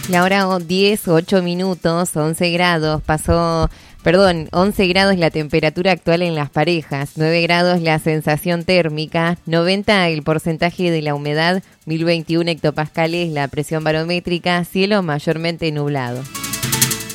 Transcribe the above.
La hora 10, 8 minutos, 11 grados, 11 grados la temperatura actual en Las Parejas, 9 grados la sensación térmica, 90 el porcentaje de la humedad, 1021 hectopascales la presión barométrica, cielo mayormente nublado.